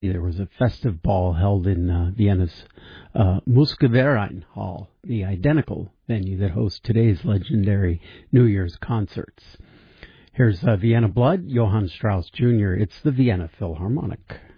There was a festive ball held in Vienna's Musikverein Hall, the identical venue that hosts today's legendary New Year's concerts. Here's Vienna Blood, Johann Strauss Jr. It's the Vienna Philharmonic.